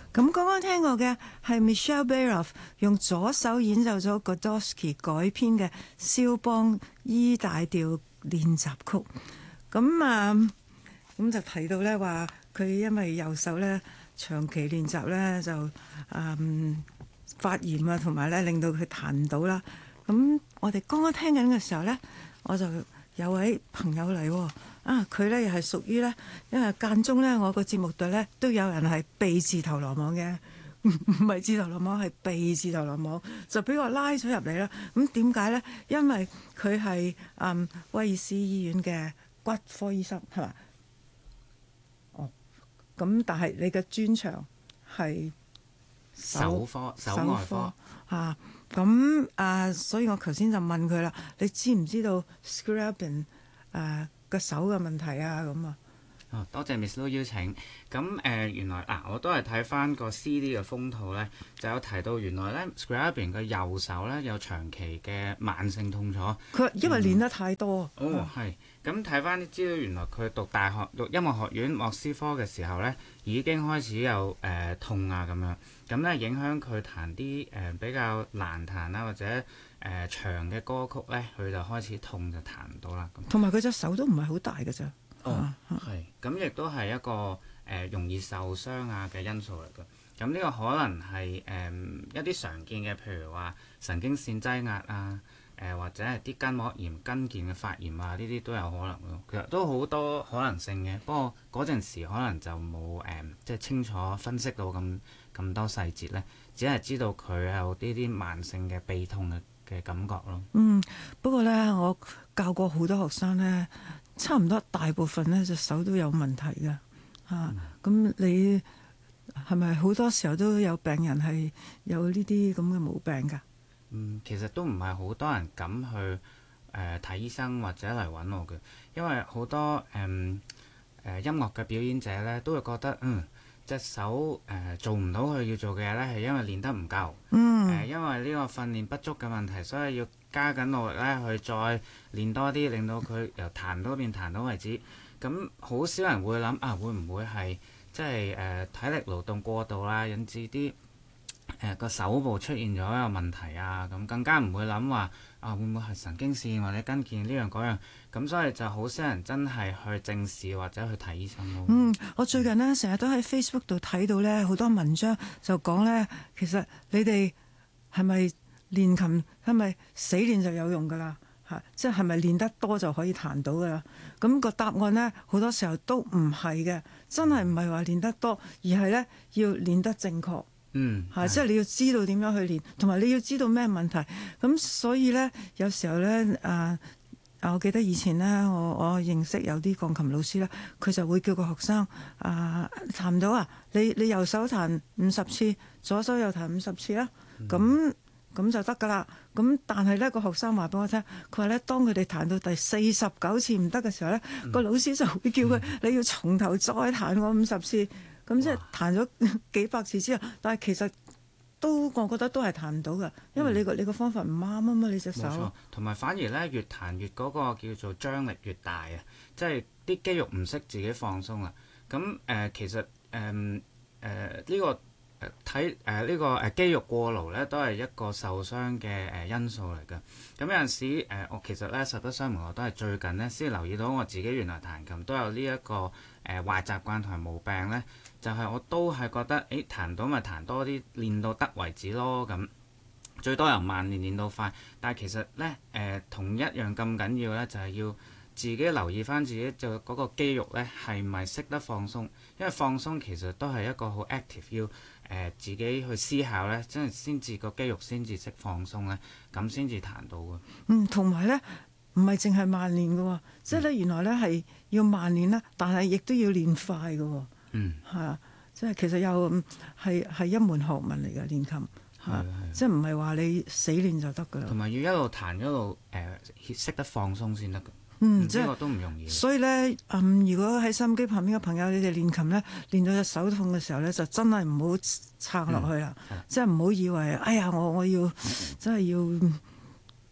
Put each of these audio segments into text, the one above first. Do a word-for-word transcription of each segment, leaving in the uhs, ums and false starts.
咁剛剛聽過嘅係 Michelle Baroff 用左手演奏咗 Godowsky 改編嘅肖邦 E 大調練習曲。咁啊，咁就提到咧話佢因為右手咧長期練習咧就嗯發炎啊，同埋咧令到佢彈唔到啦。咁我哋剛剛聽緊嘅時候咧，我就有位朋友嚟喎。啊！佢咧又係屬於咧，因為間中咧，我個節目隊咧都有人係被自投羅網嘅，唔唔係自投羅網，係被自投羅網，就俾我拉咗入嚟啦。咁點解咧？因為佢係嗯威爾斯醫院嘅骨科醫生，係嘛？哦，咁但係你嘅專長係手科、手外科啊。咁啊，所以我頭先就問佢啦，你知唔知道 Scriabin 誒個手嘅問題啊？咁啊， 哦，多謝 Miss Lou 邀請。咁誒、呃、原來啊，我都係睇翻個 C D 嘅封套咧，就有提到原來咧 Scriabin 嘅右手咧有長期嘅慢性痛楚。 佢因為練得太多。 嗯、哦，係。咁睇翻啲資料，原來佢讀大學讀音樂學院莫斯科嘅時候咧，已經開始有誒、呃、痛啊咁樣。咁咧影響佢彈啲誒、呃、比較難彈啦，或者誒、呃、長嘅歌曲咧，佢就開始痛就彈唔到啦。咁同埋佢隻手都唔係好大嘅啫。 哦，係。咁亦都係一個誒、呃、容易受傷啊嘅因素嚟嘅。咁呢個可能係誒、呃、一啲常見嘅，譬如話神經線擠壓啊。誒、呃、或者係啲筋膜炎、筋腱嘅發炎啊，呢啲都有可能咯。其實都好多可能性嘅，不過嗰陣時可能就冇誒、呃，即係清楚分析到咁咁多細節咧，只係知道佢有呢啲慢性嘅痹痛嘅嘅感覺咯。 嗯，不過咧，我教過好多學生咧，差唔多大部分咧隻手都有問題嘅嚇。咁、啊嗯、你係咪好多時候都有病人係有呢啲咁嘅毛病㗎？ 嗯，其實都唔係好多人敢去誒睇、呃、醫生或者嚟揾我嘅，因為好多誒誒、呃呃、音樂嘅表演者咧都會覺得嗯隻手誒、呃、做唔到佢要做嘅嘢咧，係因為練得唔夠，誒、 嗯呃、因為呢個訓練不足嘅問題，所以要加緊努力咧去再練多啲，令到佢由彈到變彈到為止。咁好少人會諗啊，會唔會係即係誒體力勞動過度啦，引致啲誒個、呃、手部出現咗一個問題啊，咁更加唔會諗話啊會唔會係神經線或者筋腱呢樣嗰樣，咁所以就好少人真係去正視或者去睇醫生咯。 嗯，我最近呢，成日都喺 Facebook 度睇到呢好多文章就講呢，其實你哋係咪練琴係咪死練就有用㗎啦？嚇，即係係咪練得多就可以彈到㗎啦？咁、那個答案呢，好多時候都唔係嘅，真係唔係話練得多，而係呢要練得正確。 嗯， 嚇，即係你要知道點樣去練，同埋你要知道咩問題。咁所以咧，有時候咧，啊啊，我記得以前咧，我我認識有啲鋼琴老師咧，佢就會叫個學生啊彈唔到啊，你你右手彈五十次，左手又彈五十次啦，咁咁、嗯、就得㗎啦。咁但係咧，個學生話俾我聽，佢話咧，當佢哋彈到第四十九次唔得嘅時候咧，嗯、個老師就會叫佢、嗯、你要從頭再彈過五十次。咁即係彈咗幾百次之後，但係其實都我覺得都係彈唔到㗎，因為你個、嗯、你個方法唔啱啊嘛，你隻手。冇錯， 同埋反而咧越彈越嗰個叫做張力越大啊，即係啲肌肉唔識自己放鬆啦。咁誒、呃、其實誒誒呢個誒睇誒呢個誒肌肉過勞咧，都係一個受傷嘅誒因素嚟㗎。咁有陣時誒、呃、我其實咧實不相瞞，我都係最近咧先留意到我自己原來彈琴都有呢、這、一個誒、呃、壞習慣同埋毛病咧。就係我都係覺得，誒彈到咪彈多啲，練到得為止咯。咁最多由慢練練到快，但係其實咧，誒、呃、同一樣咁緊要咧，就係、是、要自己留意翻自己就嗰個肌肉咧係咪識得放鬆，因為放鬆其實都係一個好 active，要誒、呃、自己去思考咧，真係先至個肌肉先至識放鬆咧，咁先至彈到嘅。 嗯，同埋咧唔係淨係慢練嘅喎，即係咧原來咧係要慢練啦，但係亦都要練快嘅喎。 嗯， 係啊，即係其實又係係一門學問嚟㗎，練琴嚇，即係唔係話你死練就得㗎啦。 同埋要一路彈一路誒識得放鬆先得㗎。 嗯，即係呢個都唔容易。 所以咧，嗯，如果喺收音機旁邊嘅朋友，你哋練琴咧，練到隻手痛嘅時候咧，就真係唔好撐落去啦。嗯、即係唔好以為，哎呀，我我要真係要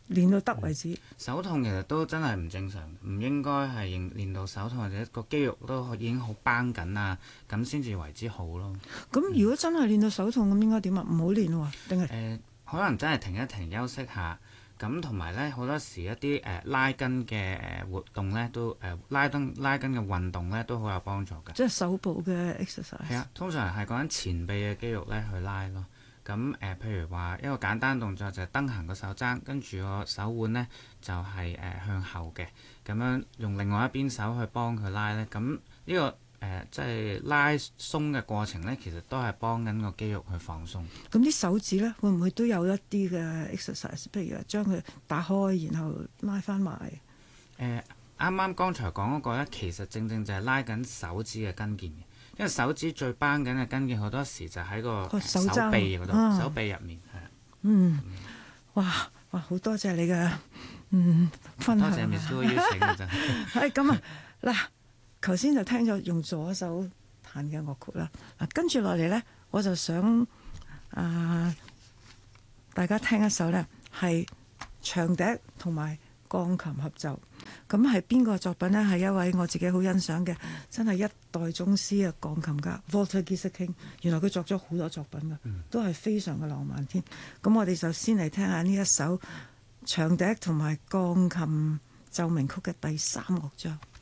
練到得為止。 手痛其實都真係唔正常，唔應該係練練到手痛或者個肌肉都已經好繃緊啊，咁先至為之好咯。 咁如果真係練到手痛，咁應該點啊？唔好練喎，定係？ 誒，可能真係停一停休息下，咁同埋咧好多時一啲誒、呃、拉筋嘅誒活動咧都誒、呃、拉筋拉筋嘅運動咧都好有幫助㗎。 即係手部嘅 exercise。 係啊，通常係講緊前臂嘅肌肉咧去拉咯。咁誒、呃，譬如話一個簡單動作就係蹬行個手踭，跟住個手腕咧就係、是、誒、呃、向後嘅，咁樣用另外一邊手去幫佢拉咧。咁呢、這個誒、呃、即係拉鬆嘅過程咧，其實都係幫緊個肌肉去放鬆。 咁啲手指咧，會唔會都有一啲嘅 exercise？譬如話將佢打開，然後拉翻埋。 誒啱啱剛才講嗰個咧，其實正正就係拉緊手指嘅筋腱嘅。因為手指最繃緊嘅筋腱好多時就喺個手臂嗰度， 啊、 手臂入面係啊。 嗯，哇哇，好多謝你嘅嗯分享。 多謝 Miss Lou 邀請啊，真係。 係咁啊，嗱，頭先就聽咗用左手彈嘅樂曲啦。嗱，跟住落嚟咧，我就想啊、呃、大家聽一首咧，係長笛同埋鋼琴合奏。咁係邊個作品呢？係一位我自己好欣賞嘅，真係一代宗師嘅鋼琴家 Walter Gieseking。原來佢作咗好多作品㗎，都係非常嘅浪漫添。咁我哋就先嚟聽下呢一首長笛同埋鋼琴奏鳴曲嘅第三樂章。